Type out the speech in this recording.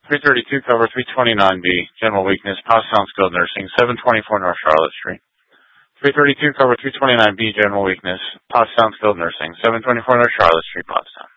332 cover 329B, general weakness, Pottstown skilled nursing, 724 North Charlotte Street. 332 cover 329B, general weakness, Pottstown skilled nursing, 724 North Charlotte Street, Pottstown.